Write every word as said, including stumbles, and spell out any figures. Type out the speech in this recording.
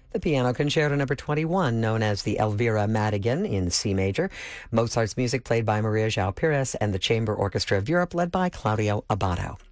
The Piano Concerto number twenty-one, known as the Elvira Madigan in C major. Mozart's music played by Maria João Pires and the Chamber Orchestra of Europe, led by Claudio Abbado.